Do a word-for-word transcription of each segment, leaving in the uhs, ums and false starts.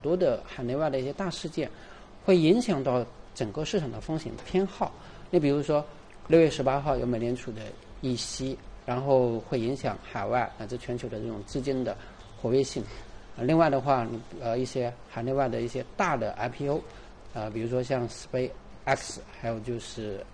多的海内外的一些大事件，会影响到整个市场的风险偏好。你比如说六月十八号有美联储的议息，然后会影响海外乃至全球的这种资金的活跃性。另外的话，呃，一些海内外的一些大的 I P O， 呃，比如说像 SpaceX， 还有就是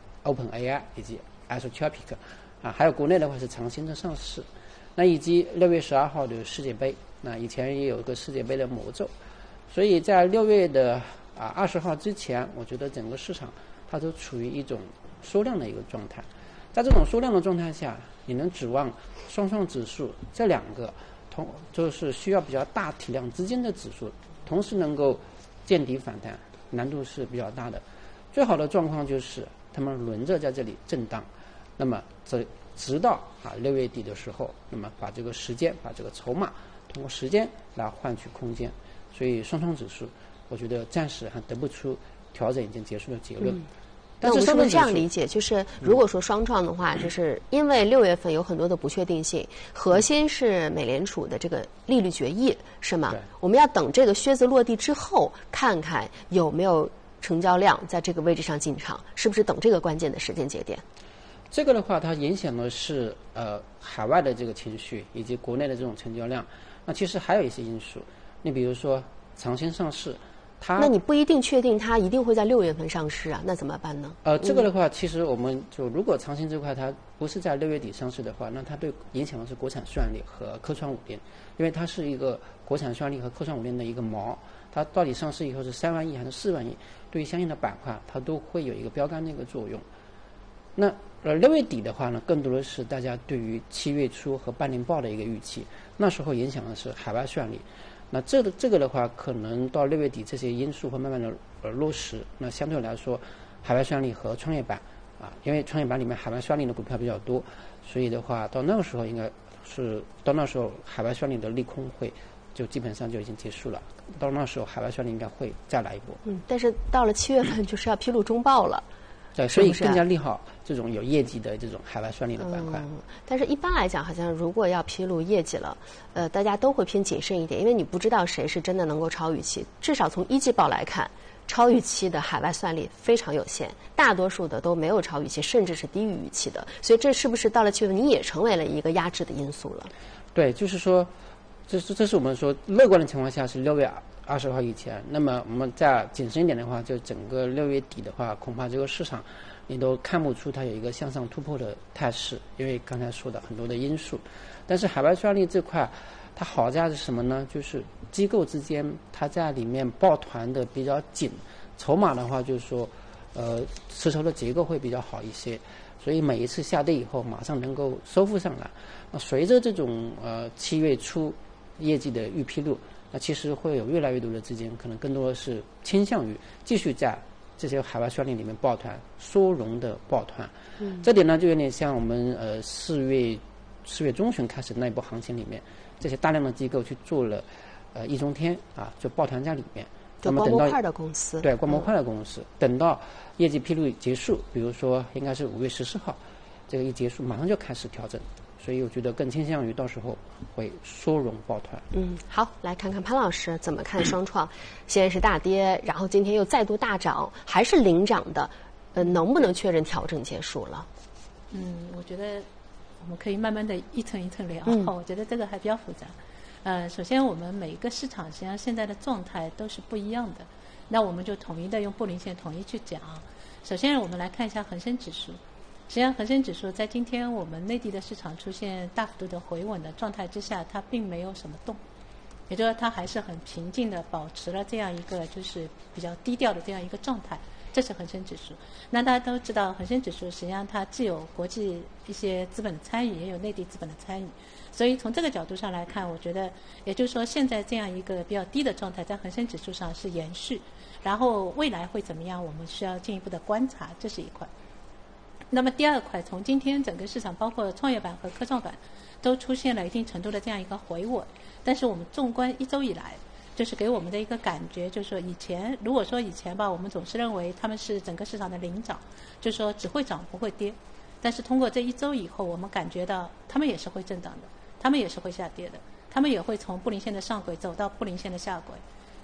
OpenAI 以及 Anthropic， 啊，还有国内的话是长兴的上市。那以及六月十二号的世界杯，那以前也有一个世界杯的魔咒，所以在六月的啊二十号之前，我觉得整个市场它都处于一种缩量的一个状态。在这种缩量的状态下，你能指望双创指数这两个同就是需要比较大体量资金的指数，同时能够见底反弹，难度是比较大的。最好的状况就是他们轮着在这里震荡，那么这直到啊六月底的时候，那么把这个时间，把这个筹码通过时间来换取空间。所以双创指数，我觉得暂时还得不出调整已经结束的结论。嗯， 那我们是不是这样理解？就是如果说双创的话，嗯、就是因为六月份有很多的不确定性，核心是美联储的这个利率决议，是吗？我们要等这个靴子落地之后，看看有没有成交量在这个位置上进场，是不是等这个关键的时间节点？ 这个的话，它影响的是呃海外的这个情绪以及国内的这种成交量。那其实还有一些因素，你比如说长兴上市。它那你不一定确定它一定会在六月份上市啊，那怎么办呢？ 呃，这个的话，嗯、其实我们就如果长兴这块它不是在六月底上市的话，那它对影响的是国产算力和科创五零，因为它是一个国产算力和科创五零的一个锚，它到底上市以后是三万亿还是四万亿，对于相应的板块它都会有一个标杆的一个作用。那呃六月底的话呢，更多的是大家对于七月初和半年报的一个预期，那时候影响的是海外算力。那这个这个的话，可能到六月底这些因素会慢慢的呃落实。那相对来说，海外算力和创业板啊，因为创业板里面海外算力的股票比较多，所以的话到那个时候应该是到那时候海外算力的利空会就基本上就已经结束了。到那时候海外算力应该会再来一波。 嗯，但是到了七月份就是要披露中报了。 对，所以更加利好这种有业绩的这种海外算力的板块。 嗯，但是一般来讲，好像如果要披露业绩了，呃，大家都会偏谨慎一点，因为你不知道谁是真的能够超预期。至少从一季报来看，超预期的海外算力非常有限，大多数的都没有超预期，甚至是低于预期的。所以这是不是到了七月份，你也成为了一个压制的因素了？ 对，就是说，这是这是我们说乐观的情况下是六月二十号以前，那么我们再谨慎一点的话，就整个六月底的话，恐怕这个市场你都看不出它有一个向上突破的态势，因为刚才说的很多的因素。但是海外算力这块，它好在是什么呢？就是机构之间它在里面抱团的比较紧，筹码的话就是说，呃，持筹的结构会比较好一些，所以每一次下跌以后马上能够收复上来。那随着这种呃七月初业绩的预披露，那其实会有越来越多的资金，可能更多的是倾向于继续在这些海外算力里面抱团，缩容的抱团。嗯，这点呢就有点像我们呃四月四月中旬开始那一波行情里面，这些大量的机构去做了呃易中天啊，就抱团在里面。 就光模块的公司。 对，光模块的公司，嗯、等到业绩披露结束，比如说应该是五月十四号，这个一结束马上就开始调整。所以我觉得更倾向于到时候会缩容抱团。 嗯，好，来看看潘老师怎么看双创。现在是大跌，然后今天又再度大涨，还是领涨的，呃，能不能确认调整结束了？ 嗯，我觉得我们可以慢慢的一层一层聊。嗯、我觉得这个还比较复杂。呃，首先我们每一个市场实际上现在的状态都是不一样的，那我们就统一的用布林线统一去讲。首先我们来看一下恒生指数。实际上恒生指数在今天我们内地的市场出现大幅度的回稳的状态之下，它并没有什么动，也就是说它还是很平静的保持了这样一个就是比较低调的这样一个状态，这是恒生指数。那大家都知道恒生指数实际上它既有国际一些资本的参与，也有内地资本的参与，所以从这个角度上来看，我觉得也就是说现在这样一个比较低的状态在恒生指数上是延续，然后未来会怎么样我们需要进一步的观察，这是一块。那么第二块，从今天整个市场包括创业板和科创板都出现了一定程度的这样一个回稳，但是我们纵观一周以来，就是给我们的一个感觉，就是说以前如果说以前吧，我们总是认为他们是整个市场的领涨，就是说只会涨不会跌，但是通过这一周以后，我们感觉到他们也是会震荡的，他们也是会下跌的，他们也会从布林线的上轨走到布林线的下轨。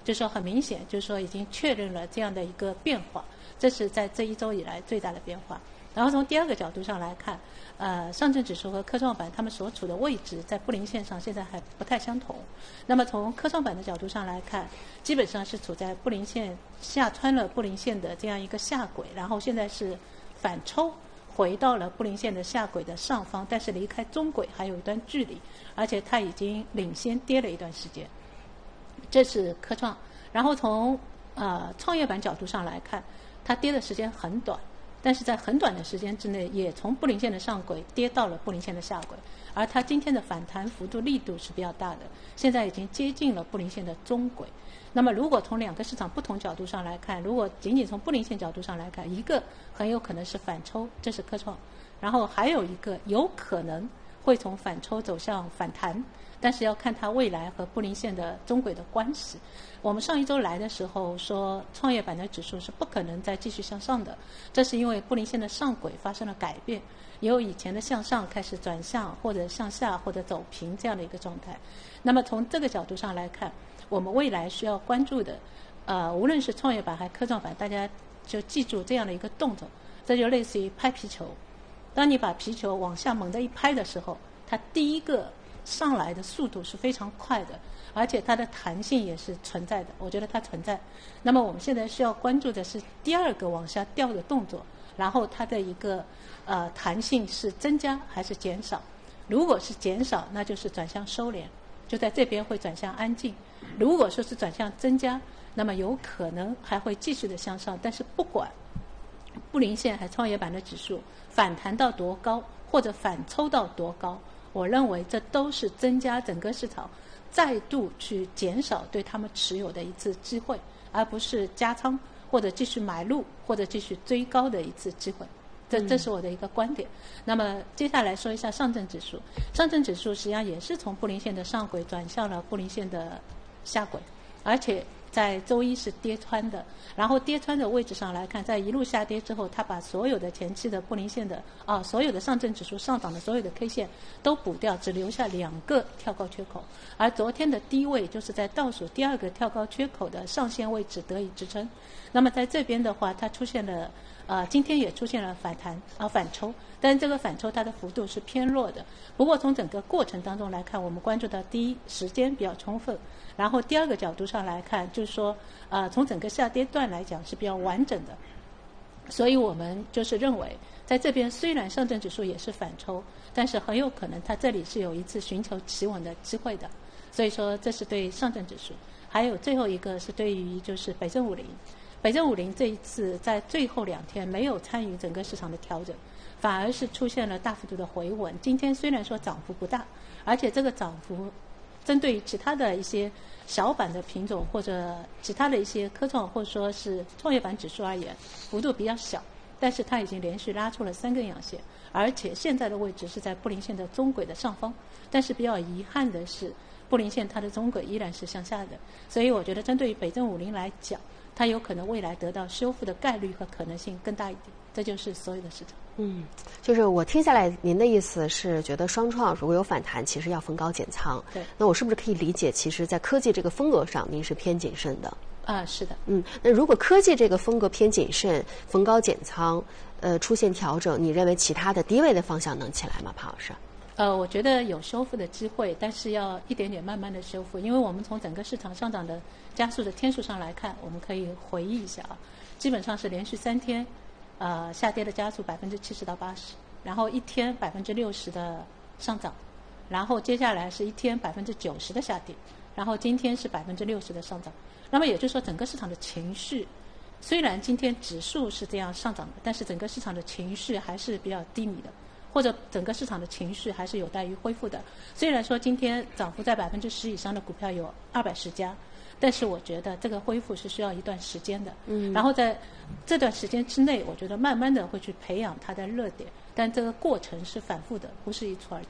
就是说很明显，就是说已经确认了这样的一个变化，这是在这一周以来最大的变化。然后从第二个角度上来看，呃，上证指数和科创板它们所处的位置在布林线上现在还不太相同。那么从科创板的角度上来看，基本上是处在布林线下穿了布林线的这样一个下轨，然后现在是反抽回到了布林线的下轨的上方，但是离开中轨还有一段距离，而且它已经领先跌了一段时间。这是科创。然后从呃创业板角度上来看，它跌的时间很短，但是在很短的时间之内也从布林线的上轨跌到了布林线的下轨，而它今天的反弹幅度力度是比较大的，现在已经接近了布林线的中轨。那么如果从两个市场不同角度上来看，如果仅仅从布林线角度上来看，一个很有可能是反抽，这是科创，然后还有一个有可能会从反抽走向反弹，但是要看它未来和布林线的中轨的关系。我们上一周来的时候说，创业板的指数是不可能再继续向上的，这是因为布林线的上轨发生了改变，由以前的向上开始转向，或者向下，或者走平这样的一个状态。那么从这个角度上来看，我们未来需要关注的，呃，无论是创业板还是科创板，大家就记住这样的一个动作，这就类似于拍皮球。当你把皮球往下猛地一拍的时候，它第一个上来的速度是非常快的，而且它的弹性也是存在的，我觉得它存在。那么我们现在需要关注的是第二个往下掉的动作，然后它的一个呃弹性是增加还是减少。如果是减少，那就是转向收敛，就在这边会转向安静。如果说是转向增加，那么有可能还会继续的向上。但是不管布林线还创业板的指数反弹到多高，或者反抽到多高，我认为这都是增加整个市场再度去减少对他们持有的一次机会，而不是加仓或者继续买入或者继续追高的一次机会。这这是我的一个观点。那么接下来说一下上证指数。上证指数实际上也是从布林线的上轨转向了布林线的下轨，而且在周一是跌穿的。然后跌穿的位置上来看，在一路下跌之后，它把所有的前期的布林线的啊，所有的上证指数上涨的所有的 K 线都补掉，只留下两个跳高缺口。而昨天的低位就是在倒数第二个跳高缺口的上限位置得以支撑。那么在这边的话，它出现了呃，今天也出现了反弹啊、呃、反抽，但是这个反抽它的幅度是偏弱的。不过从整个过程当中来看，我们关注到第一，时间比较充分，然后第二个角度上来看，就是说呃，从整个下跌段来讲是比较完整的。所以我们就是认为，在这边虽然上证指数也是反抽，但是很有可能它这里是有一次寻求企稳的机会的。所以说这是对上证指数。还有最后一个是对于就是北证五零。北证五零这一次在最后两天没有参与整个市场的调整，反而是出现了大幅度的回稳。今天虽然说涨幅不大，而且这个涨幅针对于其他的一些小板的品种或者其他的一些科创或者说是创业板指数而言，幅度比较小，但是它已经连续拉出了三根阳线，而且现在的位置是在布林线的中轨的上方。但是比较遗憾的是，布林线它的中轨依然是向下的，所以我觉得针对于北证五零来讲，它有可能未来得到修复的概率和可能性更大一点。这就是所有的市场。 嗯，就是我听下来，您的意思是觉得双创如果有反弹，其实要逢高减仓。 对。 那我是不是可以理解，其实在科技这个风格上，您是偏谨慎的？ 啊，是的。 嗯，那如果科技这个风格偏谨慎，逢高减仓，呃，出现调整，你认为其他的低位的方向能起来吗，庞老师？ 呃，我觉得有修复的机会，但是要一点点慢慢的修复，因为我们从整个市场上涨的加速的天数上来看，我们可以回忆一下啊，基本上是连续三天，呃，下跌的加速百分之七十到八十，然后一天百分之六十的上涨，然后接下来是一天百分之九十的下跌，然后今天是百分之六十的上涨。那么也就是说，整个市场的情绪，虽然今天指数是这样上涨的，但是整个市场的情绪还是比较低迷的。或者整个市场的情绪还是有待于恢复的。虽然说今天涨幅在百分之十以上的股票有二百十家，但是我觉得这个恢复是需要一段时间的。嗯。然后在这段时间之内，我觉得慢慢的会去培养它的热点，但这个过程是反复的，不是一蹴而就的。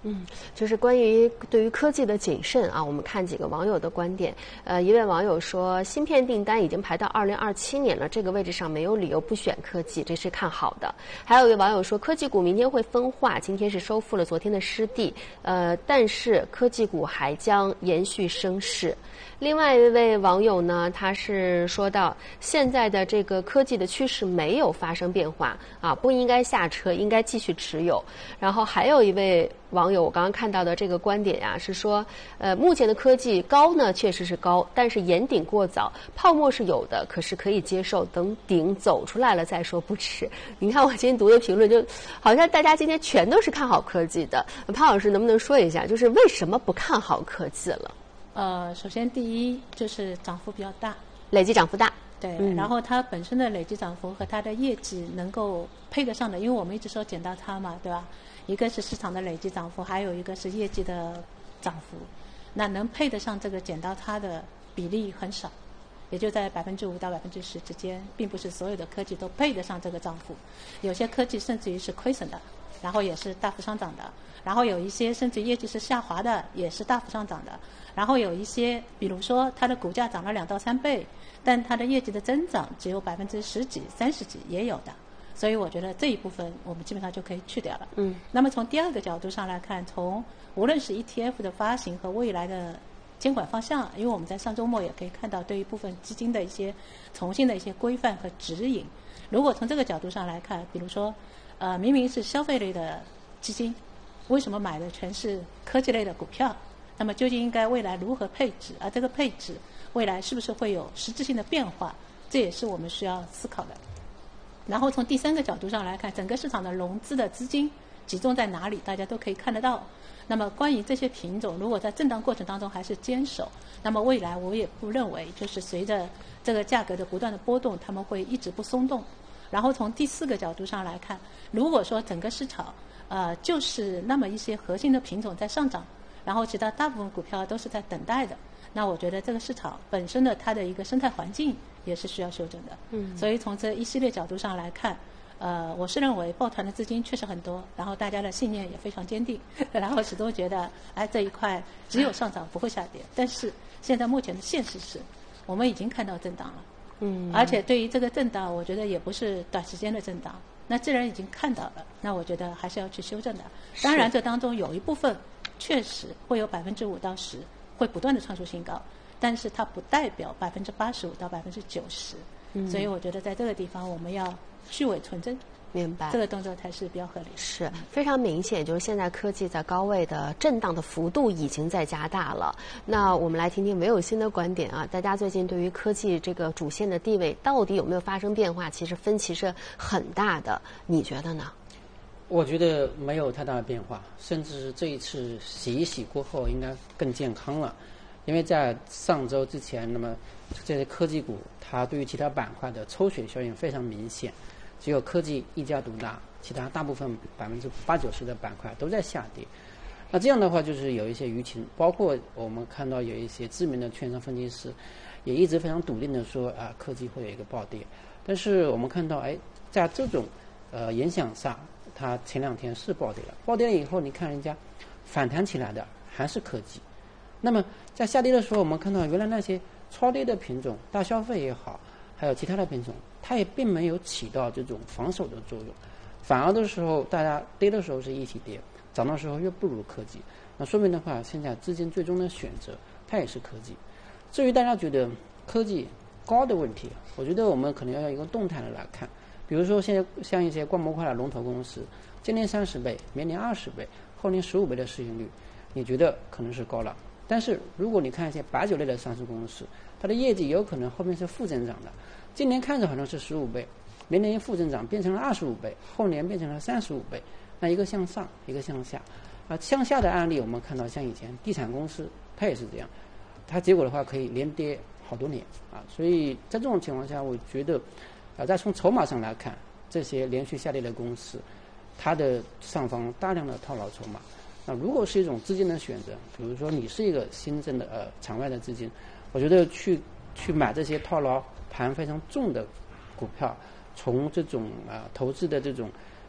嗯，就是关于对于科技的谨慎啊，我们看几个网友的观点。呃，一位网友说，芯片订单已经排到二零二七年了，这个位置上没有理由不选科技，这是看好的。还有一位网友说，科技股明天会分化，今天是收复了昨天的失地，呃，但是科技股还将延续升势。另外一位网友呢，他是说到，现在的这个科技的趋势没有发生变化啊，不应该下车，应该继续持有。然后还有一位网友，我刚刚看到的这个观点呀、啊，是说，呃，目前的科技高呢，确实是高，但是岩顶过早，泡沫是有的，可是可以接受，等顶走出来了再说不迟。你看我今天读的评论，就好像大家今天全都是看好科技的。潘老师能不能说一下，就是为什么不看好科技了？ 呃，首先第一就是涨幅比较大， 累计涨幅大。 对、 嗯， 然后它本身的累计涨幅和它的业绩能够配得上的，因为我们一直说剪刀差嘛，对吧？一个是市场的累计涨幅，还有一个是业绩的涨幅，那能配得上这个剪刀差的比例很少，也就在百分之五到百分之十之间，并不是所有的科技都配得上这个涨幅，有些科技甚至于是亏损的，然后也是大幅上涨的，然后有一些甚至业绩是下滑的，也是大幅上涨的，然后有一些比如说它的股价涨了两到三倍，但它的业绩的增长只有百分之十几、三十几也有的，所以我觉得这一部分我们基本上就可以去掉了。 嗯。 那么从第二个角度上来看，从无论是 E T F 的发行和未来的监管方向，因为我们在上周末也可以看到对于部分基金的一些重新的一些规范和指引。如果从这个角度上来看，比如说，呃，明明是消费类的基金，为什么买的全是科技类的股票？那么究竟应该未来如何配置？而这个配置未来是不是会有实质性的变化？这也是我们需要思考的。然后从第三个角度上来看，整个市场的融资的资金集中在哪里，大家都可以看得到。那么关于这些品种，如果在震荡过程当中还是坚守，那么未来我也不认为就是随着这个价格的不断的波动，他们会一直不松动。然后从第四个角度上来看，如果说整个市场呃就是那么一些核心的品种在上涨，然后其他大部分股票都是在等待的，那我觉得这个市场本身的它的一个生态环境也是需要修正的。 嗯， 所以从这一系列角度上来看，呃，我是认为抱团的资金确实很多，然后大家的信念也非常坚定，然后始终觉得哎这一块只有上涨不会下跌。但是现在目前的现实是，我们已经看到震荡了。 嗯， 而且对于这个震荡，我觉得也不是短时间的震荡。那既然已经看到了，那我觉得还是要去修正的。当然，这当中有一部分确实会有百分之五到十会不断的创出新高，但是它不代表百分之八十五到百分之九十。嗯，所以我觉得在这个地方我们要去伪存真。 明白， 这个动作才是比较合理。 是非常明显，就是现在科技在高位的震荡的幅度已经在加大了。那我们来听听没有新的观点啊，大家最近对于科技这个主线的地位到底有没有发生变化？其实分歧是很大的，你觉得呢？ 我觉得没有太大的变化，甚至这一次洗一洗过后，应该更健康了。因为在上周之前，那么这些科技股它对于其他板块的抽血效应非常明显。只有科技一家独大，其他大部分百分之八九十的板块都在下跌。那这样的话，就是有一些舆情，包括我们看到有一些知名的券商分析师，也一直非常笃定的说啊，科技会有一个暴跌。但是我们看到，哎，在这种呃影响下，它前两天是暴跌了。暴跌了以后，你看人家反弹起来的还是科技。那么在下跌的时候，我们看到原来那些超跌的品种，大消费也好，还有其他的品种，它也并没有起到这种防守的作用，反而的时候大家跌的时候是一起跌，涨的时候又不如科技。那说明的话，现在资金最终的选择它也是科技。至于大家觉得科技高的问题，我觉得我们可能要用一个动态的来看。比如说现在像一些灌模块的龙头公司，今年三十倍，明年二十倍，后年十五倍的市盈率，你觉得可能是高了。但是如果你看一些白酒类的上市公司，它的业绩有可能后面是负增长的。今年看着好像是十五倍，明年负增长变成了二十五倍，后年变成了三十五倍。那一个向上，一个向下。啊，向下的案例我们看到，像以前地产公司，它也是这样，它结果的话可以连跌好多年啊。所以在这种情况下，我觉得，啊，再从筹码上来看，这些连续下跌的公司，它的上方大量的套牢筹码。那如果是一种资金的选择，比如说你是一个新增的呃场外的资金，我觉得去去买这些套牢盘非常重的股票，从这种啊、呃、投资的这种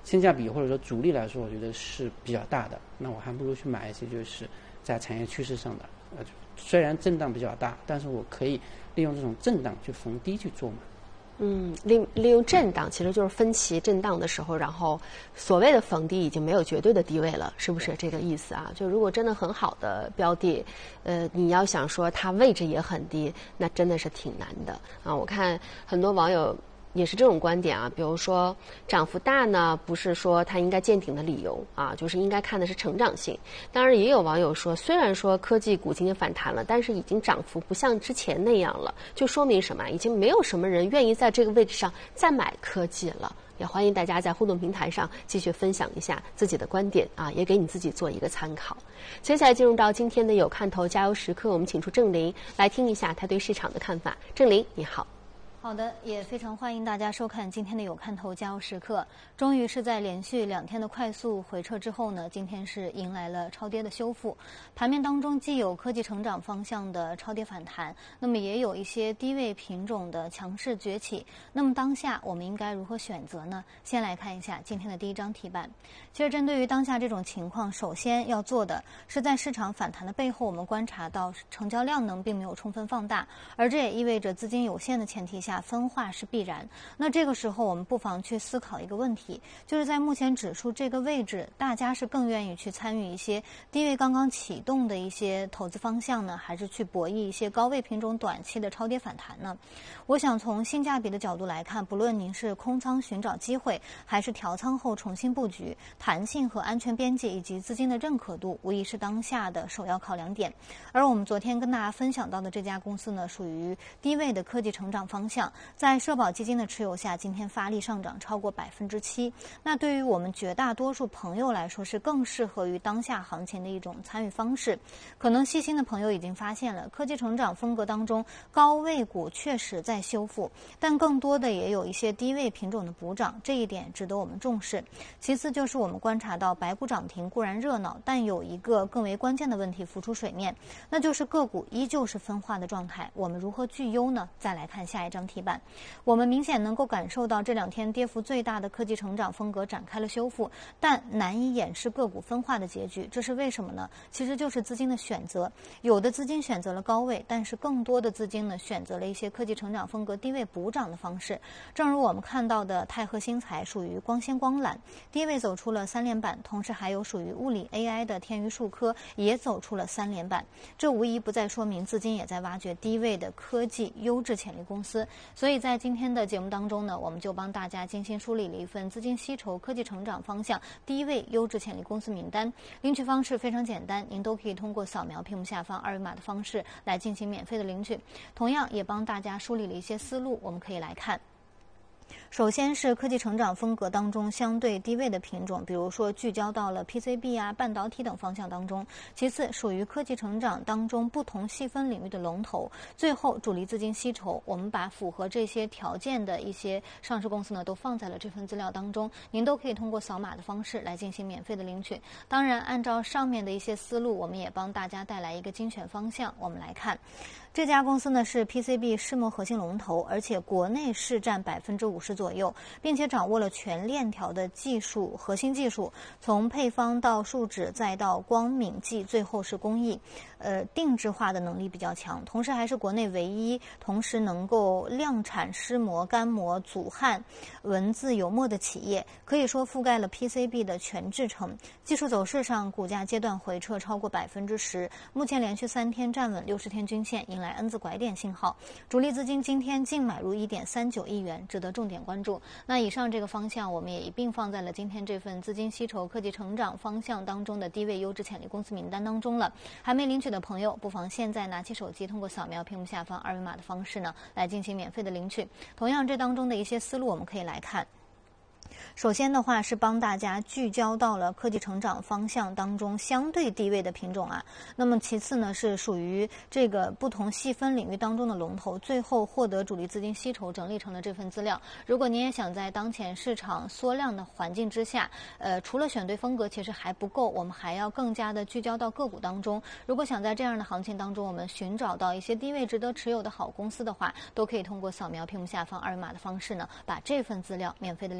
性价比或者说阻力来说，我觉得是比较大的。那我还不如去买一些就是在产业趋势上的，呃，虽然震荡比较大，但是我可以利用这种震荡去逢低去做嘛。 嗯，利利用震荡其实就是分歧震荡的时候，然后所谓的逢低已经没有绝对的低位了，是不是这个意思啊？就如果真的很好的标的，呃，你要想说它位置也很低，那真的是挺难的啊。我看很多网友也是这种观点啊，比如说涨幅大呢，不是说它应该见顶的理由啊，就是应该看的是成长性。当然也有网友说，虽然说科技股今天反弹了，但是已经涨幅不像之前那样了，就说明什么？已经没有什么人愿意在这个位置上再买科技了。也欢迎大家在互动平台上继续分享一下自己的观点啊，也给你自己做一个参考。接下来进入到今天的有看头加油时刻，我们请出郑林来听一下他对市场的看法。郑林，你好。 好的，也非常欢迎大家收看今天的有看头加油时刻。终于是在连续两天的快速回撤之后呢，今天是迎来了超跌的修复。盘面当中既有科技成长方向的超跌反弹，那么也有一些低位品种的强势崛起。那么当下我们应该如何选择呢？先来看一下今天的第一张题板。其实针对于当下这种情况，首先要做的是在市场反弹的背后，我们观察到成交量能并没有充分放大，而这也意味着资金有限的前提下，分化是必然。那这个时候我们不妨去思考一个问题，就是在目前指数这个位置，大家是更愿意去参与一些低位刚刚启动的一些投资方向呢，还是去博弈一些高位品种短期的超跌反弹呢？我想从性价比的角度来看，不论您是空仓寻找机会，还是调仓后重新布局，弹性和安全边界以及资金的认可度无疑是当下的首要考量点。而我们昨天跟大家分享到的这家公司呢，属于低位的科技成长方向，在社保基金的持有下，今天发力上涨超过百分之七。那对于我们绝大多数朋友来说，是更适合于当下行情的一种参与方式。可能细心的朋友已经发现了，科技成长风格当中，高位股确实在修复，但更多的也有一些低位品种的补涨，这一点值得我们重视。其次就是我们观察到白股涨停固然热闹，但有一个更为关键的问题浮出水面，那就是个股依旧是分化的状态。我们如何聚优呢？再来看下一张题板，我们明显能够感受到这两天跌幅最大的科技成长风格展开了修复，但难以掩饰个股分化的结局。这是为什么呢？其实就是资金的选择，有的资金选择了高位，但是更多的资金呢选择了一些科技成长风格低位补涨的方式。正如我们看到的泰禾新材属于光纤光缆，低位走出了三连板，同时还有属于物理 A I 的天娱数科也走出了三连板，这无疑不再说明资金也在挖掘低位的科技优质潜力公司。所以在今天的节目当中呢，我们就帮大家精心梳理了一份资金吸筹科技成长方向低位优质潜力公司名单。领取方式非常简单，您都可以通过扫描屏幕下方二维码的方式来进行免费的领取。同样也帮大家梳理了一些思路，我们可以来看。首先是科技成长风格当中相对低位的品种，比如说聚焦到了 P C B 啊、半导体等方向当中。其次属于科技成长当中不同细分领域的龙头。最后主力资金吸筹，我们把符合这些条件的一些上市公司呢都放在了这份资料当中，您都可以通过扫码的方式来进行免费的领取。当然按照上面的一些思路，我们也帮大家带来一个精选方向。我们来看这家公司呢是 P C B 世膜核心龙头，而且国内市占百分之五十左右，并且掌握了全链条的技术核心技术，从配方到树脂再到光敏剂，最后是工艺，呃，定制化的能力比较强，同时还是国内唯一同时能够量产湿膜、干膜、阻焊、文字油墨的企业，可以说覆盖了 P C B 的全制程。技术走势上，股价阶段回撤超过百分之十，目前连续三天站稳六十天均线，迎来 N 字拐点信号。主力资金今天净买入 一点三九亿元，值得重点关注。那以上这个方向我们也一并放在了今天这份资金吸筹科技成长方向当中的低位优质潜力公司名单当中了。还没领取的朋友，不妨现在拿起手机，通过扫描屏幕下方二维码的方式呢，来进行免费的领取。同样，这当中的一些思路我们可以来看。首先的话是帮大家聚焦到了科技成长方向当中相对低位的品种啊。那么其次呢是属于这个不同细分领域当中的龙头，最后获得主力资金吸筹整理成的这份资料。如果您也想在当前市场缩量的环境之下，呃，除了选对风格其实还不够，我们还要更加的聚焦到个股当中。如果想在这样的行情当中我们寻找到一些低位值得持有的好公司的话，都可以通过扫描屏幕下方二维码的方式呢，把这份资料免费的领取到手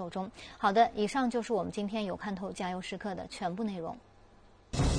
手中。好的，以上就是我们今天有看透加油时刻的全部内容。